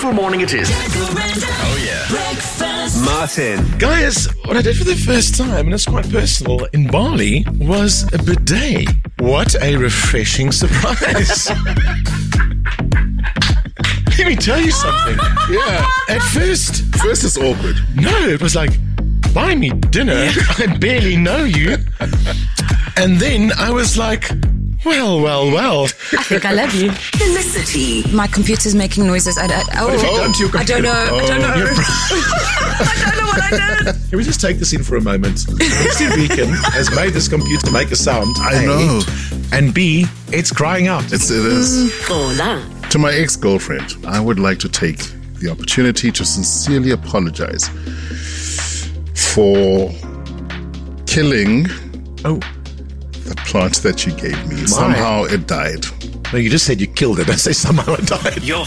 beautiful morning it is. Oh, yeah. Breakfast. Martin. Guys, what I did for the first time, and it's quite personal, in Bali was a bidet. What a refreshing surprise. Let me tell you something. Yeah. At first, It's awkward. no, it was like, buy me dinner. I barely know you. And then I was like, well. I think I love you. Felicity. My computer's making noises. What have you done to your I don't know. computer? I don't know. I don't know what I did. Can we just take this in for a moment? Mr. Beacon has made this computer make a sound. I A, know. And B, it's crying out. It is. Hola. To my ex-girlfriend, I would like to take the opportunity to sincerely apologize for killing the plant that she gave me. Somehow it died. No, you just said you killed it. Don't say somehow it died. Your